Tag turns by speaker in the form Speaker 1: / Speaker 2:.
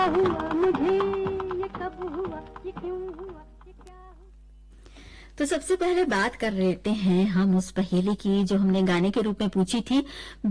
Speaker 1: हुआ मुझे, ये कब हुआ, ये क्यों हुआ, ये क्या हुआ।
Speaker 2: तो सबसे पहले बात कर लेते हैं हम उस पहेली की जो हमने गाने के रूप में पूछी थी।